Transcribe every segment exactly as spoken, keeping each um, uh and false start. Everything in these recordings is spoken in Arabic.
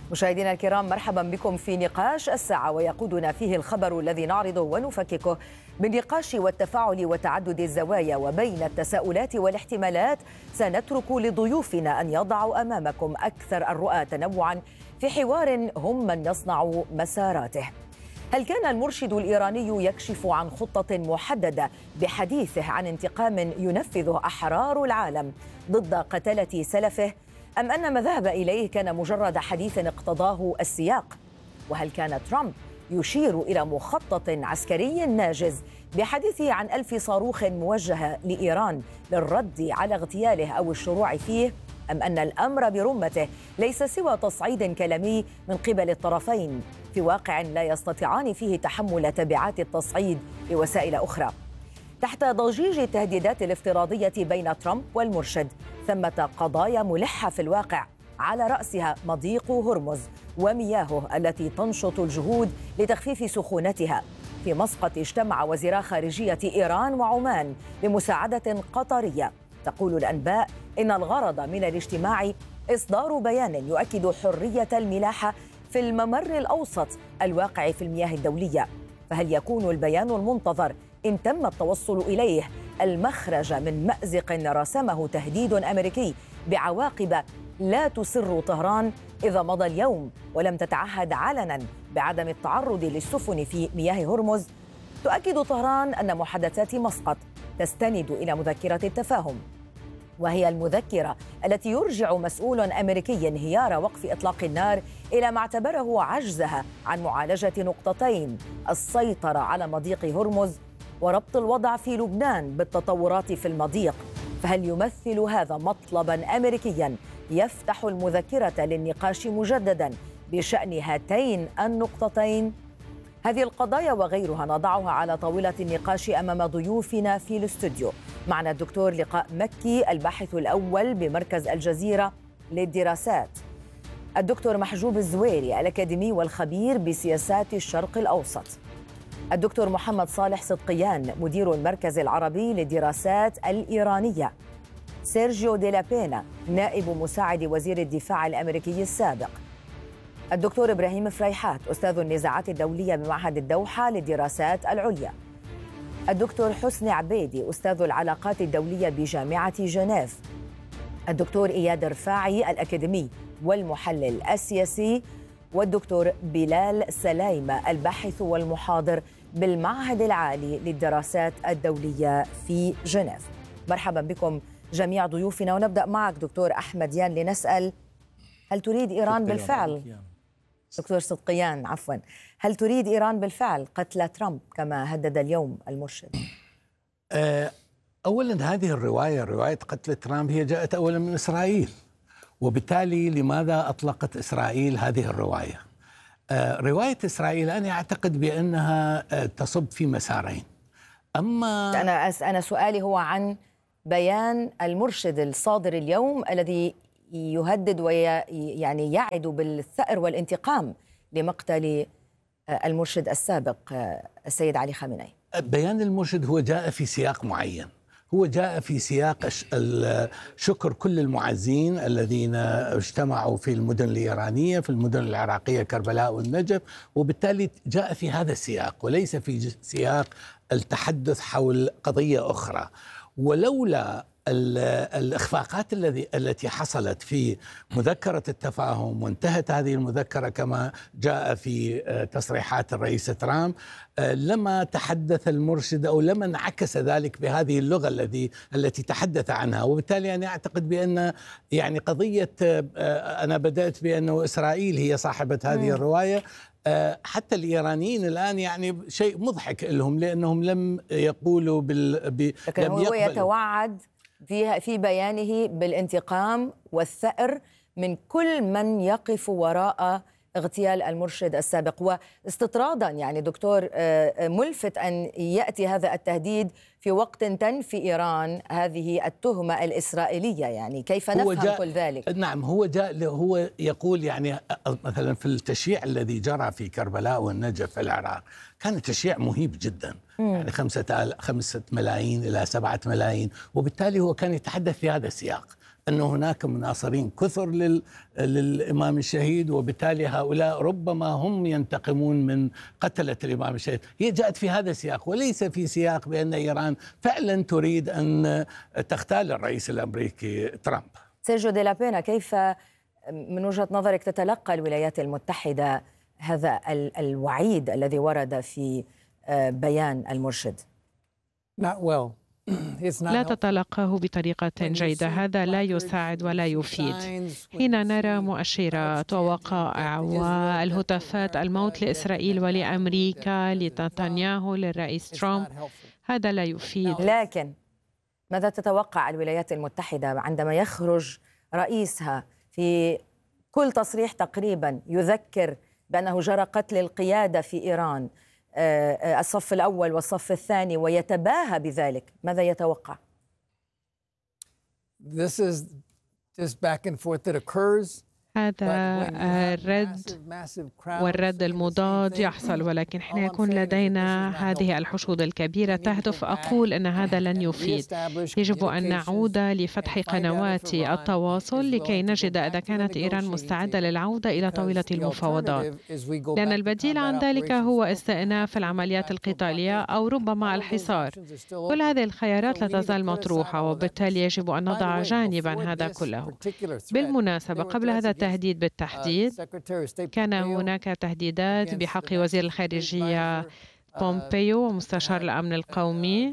مشاهدينا الكرام، مرحبا بكم في نقاش الساعة، ويقودنا فيه الخبر الذي نعرضه ونفككه بالنقاش والتفاعل وتعدد الزوايا وبين التساؤلات والاحتمالات. سنترك لضيوفنا أن يضعوا أمامكم أكثر الرؤى تنوعا في حوار هم من يصنع مساراته. هل كان المرشد الإيراني يكشف عن خطة محددة بحديثه عن انتقام ينفذه أحرار العالم ضد قتلة سلفه، أم أن ما ذهب إليه كان مجرد حديث اقتضاه السياق؟ وهل كان ترامب يشير إلى مخطط عسكري ناجز بحديثه عن ألف صاروخ موجهة لإيران للرد على اغتياله أو الشروع فيه، أم أن الأمر برمته ليس سوى تصعيد كلامي من قبل الطرفين في واقع لا يستطيعان فيه تحمل تبعات التصعيد بوسائل أخرى؟ تحت ضجيج التهديدات الافتراضية بين ترامب والمرشد، ثمة قضايا ملحة في الواقع، على رأسها مضيق هرمز ومياهه التي تنشط الجهود لتخفيف سخونتها. في مسقط اجتمع وزيرا خارجية إيران وعمان بمساعدة قطرية. تقول الأنباء إن الغرض من الاجتماع إصدار بيان يؤكد حرية الملاحة في الممر الأوسط الواقع في المياه الدولية. فهل يكون البيان المنتظر إن تم التوصل إليه المخرج من مأزق رسمه تهديد أمريكي بعواقب لا تسر طهران إذا مضى اليوم ولم تتعهد علنا بعدم التعرض للسفن في مياه هرمز؟ تؤكد طهران أن محادثات مسقط تستند إلى مذكرة التفاهم، وهي المذكرة التي يرجع مسؤول أمريكي انهيار وقف إطلاق النار إلى ما اعتبره عجزها عن معالجة نقطتين: السيطرة على مضيق هرمز وربط الوضع في لبنان بالتطورات في المضيق. فهل يمثل هذا مطلبا أمريكيا يفتح المذكرة للنقاش مجددا بشأن هاتين النقطتين؟ هذه القضايا وغيرها نضعها على طاولة النقاش أمام ضيوفنا في الاستوديو. معنا الدكتور لقاء مكي، الباحث الأول بمركز الجزيرة للدراسات، الدكتور محجوب الزويري، الأكاديمي والخبير بسياسات الشرق الأوسط، الدكتور محمد صالح صدقيان، مدير المركز العربي للدراسات الإيرانية، سيرجيو ديلا بينا، نائب مساعد وزير الدفاع الأمريكي السابق، الدكتور إبراهيم فريحات، أستاذ النزاعات الدولية بمعهد الدوحة للدراسات العليا، الدكتور حسني عبيدي، أستاذ العلاقات الدولية بجامعة جنيف، الدكتور إياد رفاعي، الأكاديمي والمحلل السياسي، والدكتور بلال سلايمة، الباحث والمحاضر بالمعهد العالي للدراسات الدولية في جنيف. مرحبا بكم جميع ضيوفنا، ونبدأ معك دكتور أحمد يان لنسأل: هل تريد إيران بالفعل دكتور صدقيان عفوا هل تريد إيران بالفعل قتل ترامب كما هدد اليوم المرشد؟ أولا، هذه الرواية رواية قتل ترامب هي جاءت أولا من إسرائيل، وبالتالي لماذا أطلقت إسرائيل هذه الرواية؟ رواية إسرائيل أنا أعتقد بأنها تصب في مسارين. أما أنا أنا سؤالي هو عن بيان المرشد الصادر اليوم الذي يهدد ويعني يعد بالثأر والانتقام لمقتل المرشد السابق السيد علي خامنئي. بيان المرشد هو جاء في سياق معين، هو جاء في سياق شكر كل المعزين الذين اجتمعوا في المدن الإيرانية، في المدن العراقية كربلاء والنجف، وبالتالي جاء في هذا السياق وليس في سياق التحدث حول قضية أخرى. ولولا الإخفاقات الذي التي حصلت في مذكرة التفاهم، وانتهت هذه المذكرة كما جاء في تصريحات الرئيس ترامب، لما تحدث المرشد أو لما انعكس ذلك بهذه اللغة التي التي تحدث عنها. وبالتالي أنا أعتقد بأن يعني قضية، أنا بدأت بأنه إسرائيل هي صاحبة هذه الرواية، حتى الإيرانيين الآن يعني شيء مضحك لهم، لأنهم لم يقولوا بال ب... لكن لم هو يتوعد في في بيانه بالانتقام والثأر من كل من يقف وراء اغتيال المرشد السابق. واستطرادا يعني دكتور، ملفت أن يأتي هذا التهديد في وقت تنفي إيران هذه التهمة الإسرائيلية، يعني كيف نفهم كل ذلك؟ نعم، هو جاء هو يقول يعني مثلا في التشييع الذي جرى في كربلاء والنجف في العراق كان تشييع مهيب جدا، مم. يعني خمسة خمسة ملايين إلى سبعة ملايين، وبالتالي هو كان يتحدث في هذا السياق. أن هناك مناصرين كثر لل... للإمام الشهيد، وبالتالي هؤلاء ربما هم ينتقمون من قتلة الإمام الشهيد. هي جاءت في هذا السياق وليس في سياق بأن إيران فعلا تريد أن تغتال الرئيس الأمريكي ترامب. سيرجيو دي لا بينا، كيف من وجهة نظرك تتلقى الولايات المتحدة هذا الوعيد الذي ورد في بيان المرشد؟ لا تتلقاه بطريقة جيدة، هذا لا يساعد ولا يفيد. حين نرى مؤشرات ووقائع والهتافات الموت لإسرائيل ولأمريكا لنتنياهو للرئيس ترامب، هذا لا يفيد. لكن ماذا تتوقع الولايات المتحدة عندما يخرج رئيسها في كل تصريح تقريبا يذكر بأنه جرى قتل القيادة في إيران، الصف الأول والصف الثاني، ويتباهى بذلك؟ ماذا يتوقع؟ This is just back and forth that occurs. هذا الرد والرد المضاد يحصل، ولكن حين يكون لدينا هذه الحشود الكبيرة تهدف، أقول أن هذا لن يفيد. يجب أن نعود لفتح قنوات التواصل لكي نجد إذا كانت إيران مستعدة للعودة إلى طاولة المفاوضات، لأن البديل عن ذلك هو استئناف العمليات القتالية أو ربما الحصار. كل هذه الخيارات لا تزال مطروحة، وبالتالي يجب أن نضع جانبا هذا كله. بالمناسبة، قبل هذا التهديد بالتحديد كان هناك تهديدات بحق وزير الخارجية بومبيو ومستشار الأمن القومي،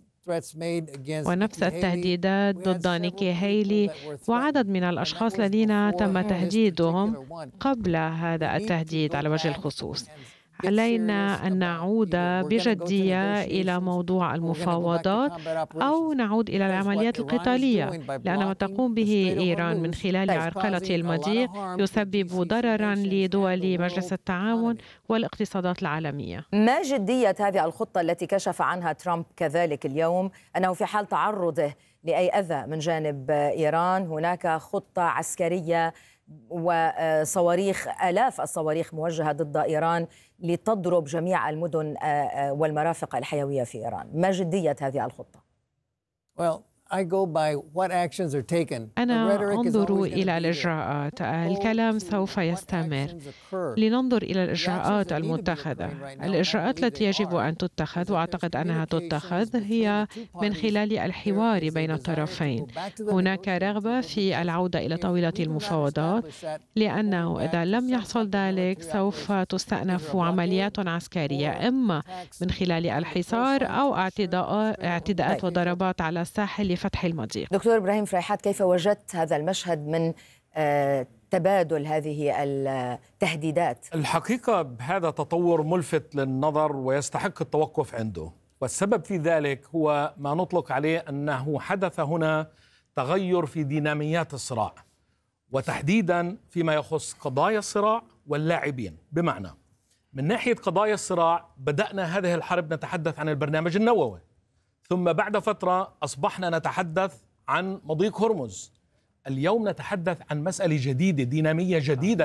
ونفس التهديدات ضد نيكي هيلي وعدد من الأشخاص الذين تم تهديدهم قبل هذا التهديد على وجه الخصوص. علينا أن نعود بجدية إلى موضوع المفاوضات أو نعود إلى العمليات القتالية، لأن ما تقوم به إيران من خلال عرقلة المضيق يسبب ضرراً لدول مجلس التعاون والاقتصادات العالمية. ما جدية هذه الخطة التي كشف عنها ترامب كذلك اليوم أنه في حال تعرضه لأي أذى من جانب إيران هناك خطة عسكرية وصواريخ، آلاف الصواريخ موجهة ضد إيران لتضرب جميع المدن والمرافق الحيوية في إيران؟ ما جدية هذه الخطة؟ Well, I go by what actions are taken. أنا أنظر إلى الإجراءات. الكلام سوف يستمر. لننظر إلى الإجراءات المتخذة. الإجراءات التي يجب أن تتخذ، وأعتقد أنها تتخذ، هي من خلال الحوار بين الطرفين. هناك رغبة في العودة إلى طاولة المفاوضات، لأنه إذا لم يحصل ذلك سوف تستأنف عمليات عسكرية، إما من خلال الحصار أو اعتداءات وضربات على الساحل فتح المضيق. دكتور إبراهيم فريحات، كيف وجدت هذا المشهد من تبادل هذه التهديدات؟ الحقيقة هذا تطور ملفت للنظر ويستحق التوقف عنده، والسبب في ذلك هو ما نطلق عليه أنه حدث هنا تغير في ديناميات الصراع، وتحديدا فيما يخص قضايا الصراع واللاعبين. بمعنى، من ناحية قضايا الصراع بدأنا هذه الحرب نتحدث عن البرنامج النووي، ثم بعد فترة أصبحنا نتحدث عن مضيق هرمز. اليوم نتحدث عن مسألة جديدة، دينامية جديدة